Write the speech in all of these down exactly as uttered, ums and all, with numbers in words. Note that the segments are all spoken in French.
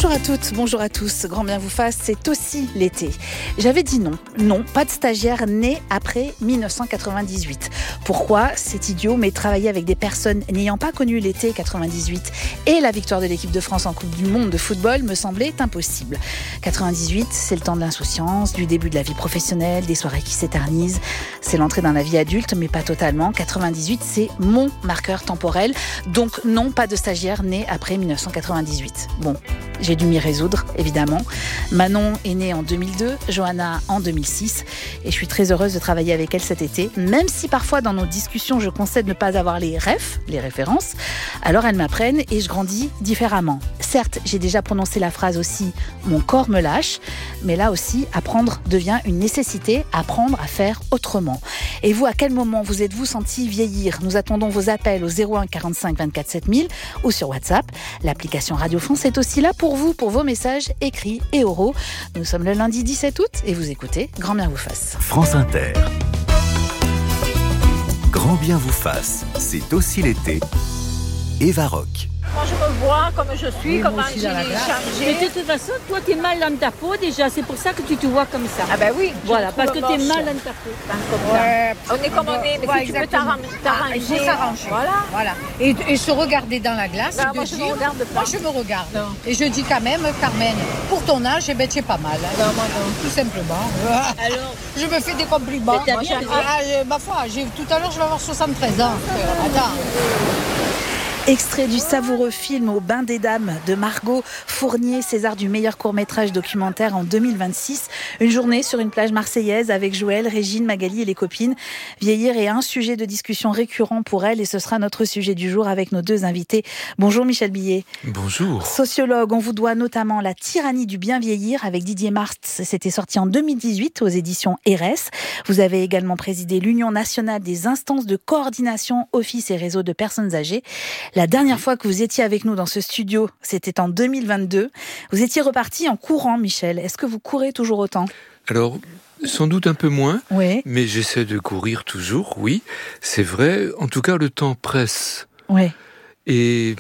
Bonjour à toutes, bonjour à tous, grand bien vous fasse, c'est aussi l'été. J'avais dit non, non, pas de stagiaire né après dix-neuf cent quatre-vingt-dix-huit. Pourquoi? C'est idiot, mais travailler avec des personnes n'ayant pas connu l'été quatre-vingt-dix-huit et la victoire de l'équipe de France en Coupe du Monde de football me semblait impossible. quatre-vingt-dix-huit, c'est le temps de l'insouciance, du début de la vie professionnelle, des soirées qui s'éternisent. C'est l'entrée dans la vie adulte, mais pas totalement. quatre-vingt-dix-huit, c'est mon marqueur temporel. Donc non, pas de stagiaire né après dix-neuf cent quatre-vingt-dix-huit. Bon, j'ai dû m'y résoudre, évidemment. Manon est née en deux mille deux, Johanna en deux mille six. Et je suis très heureuse de travailler avec elle cet été, même si parfois dans nos discussions, je concède ne pas avoir les refs, les références. Alors elles m'apprennent et je grandis différemment. Certes, j'ai déjà prononcé la phrase aussi « mon corps me lâche », mais là aussi, apprendre devient une nécessité, apprendre à faire autrement. Et vous, à quel moment vous êtes-vous senti vieillir? Nous attendons vos appels au zéro un quarante-cinq vingt-quatre sept mille ou sur WhatsApp. L'application Radio France est aussi là pour vous, pour vos messages écrits et oraux. Nous sommes le lundi dix-sept août et vous écoutez Grand bien vous fasse. France Inter. Grand bien vous fasse, c'est aussi l'été. Eva Rock. Moi, je me vois comme je suis, oui, comment j'ai j'ai changé. De toute façon, toi, t'es mal dans ta peau déjà. C'est pour ça que tu te vois comme ça. Ah ben oui. Voilà, parce que t'es mal dans ta peau. Comme ouais, ça. On est comme on est, mais ouais, si tu peux t'arranger. Ah, il faut s'arranger. Voilà. voilà. Et, et se regarder dans la glace. Ben, de moi, dire, je me regarde pas. Moi, je me regarde. Non. Et je dis quand même, Carmen, pour ton âge, eh ben, tu es pas mal. Non, moi, non. Tout simplement. Alors, je me fais des compliments. Mais t'as bien ah, ah, ma foi, j'ai, tout à l'heure, je vais avoir soixante-treize ans. Euh, attends. Extrait du savoureux film Au bain des dames de Margot Fournier, César du meilleur court-métrage documentaire en deux mille vingt-six. Une journée sur une plage marseillaise avec Joël, Régine, Magali et les copines. Vieillir est un sujet de discussion récurrent pour elle et ce sera notre sujet du jour avec nos deux invités. Bonjour Michel Billet. Bonjour. Sociologue, on vous doit notamment La tyrannie du bien vieillir avec Didier Martz. C'était sorti en deux mille dix-huit aux éditions R S. Vous avez également présidé l'Union nationale des instances de coordination office et réseau de personnes âgées. La dernière fois que vous étiez avec nous dans ce studio, c'était en deux mille vingt-deux. Vous étiez reparti en courant, Michel. Est-ce que vous courez toujours autant? Alors, sans doute un peu moins, oui. Mais j'essaie de courir toujours, oui. C'est vrai, en tout cas, le temps presse. Oui. Et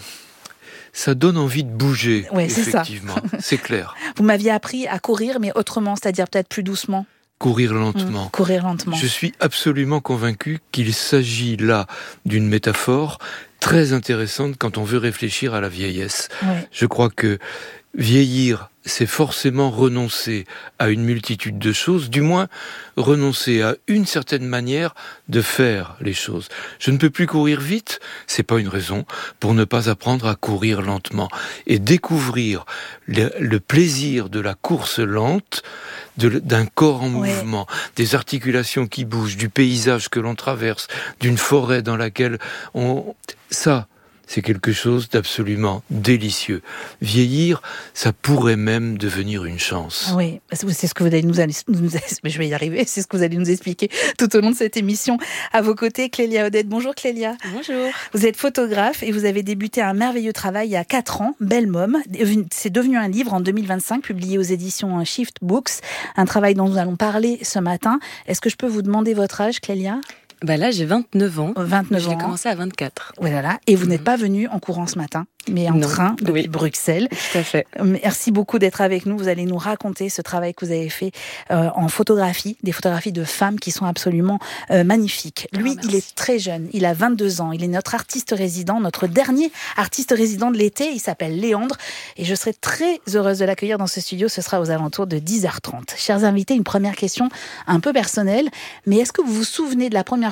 ça donne envie de bouger, oui, c'est effectivement. Ça. C'est clair. Vous m'aviez appris à courir, mais autrement, c'est-à-dire peut-être plus doucement. Courir lentement. Mmh, courir lentement. Je suis absolument convaincu qu'il s'agit là d'une métaphore très intéressante quand on veut réfléchir à la vieillesse. Oui. Je crois que vieillir, c'est forcément renoncer à une multitude de choses, du moins renoncer à une certaine manière de faire les choses. Je ne peux plus courir vite, c'est pas une raison pour ne pas apprendre à courir lentement et découvrir le, le plaisir de la course lente, de, d'un corps en mouvement, ouais. Des articulations qui bougent, du paysage que l'on traverse, d'une forêt dans laquelle on... Ça, c'est quelque chose d'absolument délicieux. Vieillir, ça pourrait même devenir une chance. Oui, c'est ce que vous allez nous, nous je vais y arriver, c'est ce que vous allez nous expliquer tout au long de cette émission. À vos côtés, Clélia Odette. Bonjour Clélia. Bonjour. Vous êtes photographe et vous avez débuté un merveilleux travail il y a quatre ans, Belle Môme. C'est devenu un livre en deux mille vingt-cinq, publié aux éditions Shift Books. Un travail dont nous allons parler ce matin. Est-ce que je peux vous demander votre âge, Clélia ? Bah là, j'ai vingt-neuf ans. vingt-neuf ans. J'ai commencé à vingt-quatre. Voilà. Et vous mmh. n'êtes pas venu en courant ce matin, mais en non. train depuis oui. Bruxelles. Tout à fait. Merci beaucoup d'être avec nous. Vous allez nous raconter ce travail que vous avez fait euh, en photographie, des photographies de femmes qui sont absolument euh, magnifiques. Lui, oh, il est très jeune. Il a vingt-deux ans. Il est notre artiste résident, notre dernier artiste résident de l'été. Il s'appelle Léandre. Et je serai très heureuse de l'accueillir dans ce studio. Ce sera aux alentours de dix heures trente. Chers invités, une première question un peu personnelle. Mais est-ce que vous vous souvenez de la première